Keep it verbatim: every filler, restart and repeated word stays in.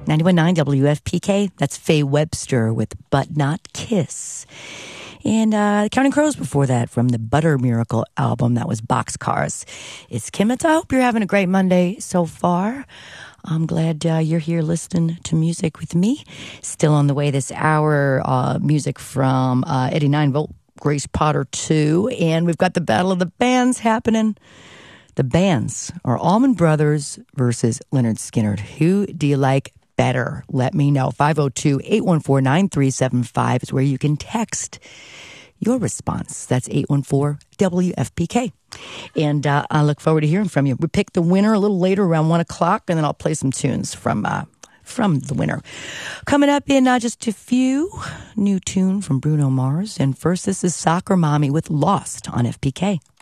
ninety-one point nine W F P K. That's Faye Webster with But Not Kiss. And uh, Counting Crows before that from the Butter Miracle album. That was Boxcars. It's Kimita. I hope you're having a great Monday so far. I'm glad uh, you're here listening to music with me. Still on the way this hour, uh, music from uh, eighty-nine volt, Grace Potter two. And we've got the Battle of the Bands happening. The bands are Allman Brothers versus Lynyrd Skynyrd. Who do you like better? Let me know. five oh two, eight one four, nine three seven five is where you can text your response. That's eight one four W F P K. And uh, I look forward to hearing from you. We pick the winner a little later around one o'clock, and then I'll play some tunes from uh, from the winner. Coming up in uh, just a few, new tune from Bruno Mars. And first, this is Soccer Mommy with Lost on F P K.